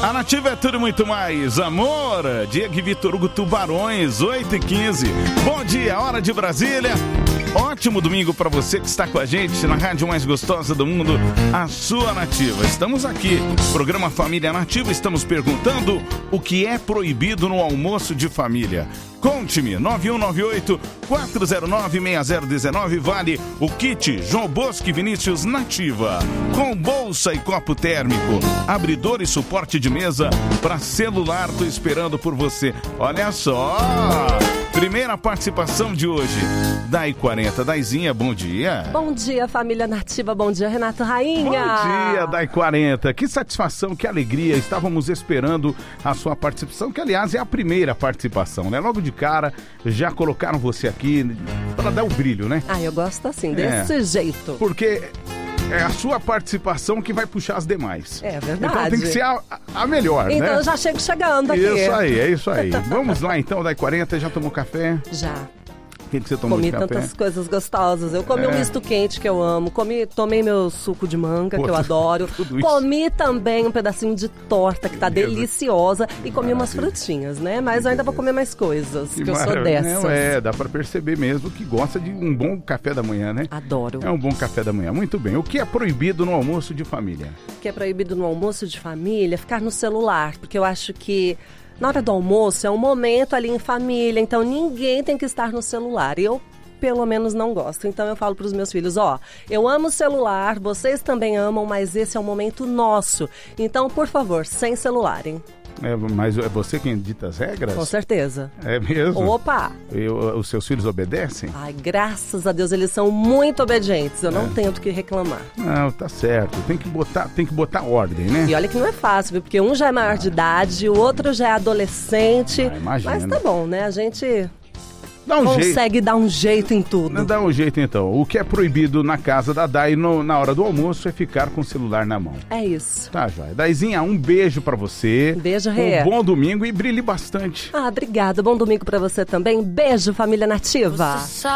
A Nativa é tudo muito mais. Amor, Diego e Vitor Hugo Tubarões, 8h15. Bom dia, hora de Brasília. Ótimo domingo para você que está com a gente na rádio mais gostosa do mundo, a sua Nativa. Estamos aqui, programa Família Nativa, estamos perguntando o que é proibido no almoço de família. Conte-me, 9198-409-6019, vale o kit João Bosco e Vinícius Nativa, com bolsa e copo térmico, abridor e suporte de mesa para celular, tô esperando por você. Olha só, primeira participação de hoje, Dai 40, Daizinha, bom dia. Bom dia, família Nativa, bom dia, Renato Rainha. Bom dia, Dai 40, que satisfação, que alegria, estávamos esperando a sua participação, que aliás é a primeira participação, né? Logo de cara, já colocaram você aqui para dar o brilho, né? Ah, eu gosto assim, desse jeito. Porque é a sua participação que vai puxar as demais. É verdade. Então tem que ser a melhor, né? Então eu já chego chegando aqui. Isso aí, é isso aí. Vamos lá então, Dai 40, já tomou café? Já. O que você tomou de café? Comi tantas coisas gostosas. Eu comi um misto quente que eu amo. Tomei meu suco de manga, que eu adoro. Comi também um pedacinho de torta, que tá deliciosa. E comi umas frutinhas, né? Mas eu ainda vou comer mais coisas, que eu sou dessas. Dá pra perceber mesmo que gosta de um bom café da manhã, né? Adoro. É um bom café da manhã. Muito bem. O que é proibido no almoço de família? O que é proibido no almoço de família é ficar no celular. Porque eu acho que na hora do almoço é um momento ali em família, então ninguém tem que estar no celular. Eu, pelo menos, não gosto. Então eu falo para os meus filhos, eu amo o celular, vocês também amam, mas esse é um momento nosso. Então, por favor, sem celular, hein? Mas é você quem dita as regras? Com certeza. É mesmo? Opa! Os seus filhos obedecem? Ai, graças a Deus, eles são muito obedientes. Eu não tenho do que reclamar. Não, tá certo. Tem que botar ordem, né? E olha que não é fácil, viu? Porque um já é maior de idade, o outro já é adolescente. Imagina. Mas tá bom, né? A gente consegue dar um jeito em tudo. Dá um jeito então. O que é proibido na casa da Dai na hora do almoço é ficar com o celular na mão. É isso. Tá, joia. Daizinha, um beijo pra você. Beijo, Rê. Um bom domingo e brilhe bastante. Obrigada. Bom domingo pra você também. Beijo, família Nativa.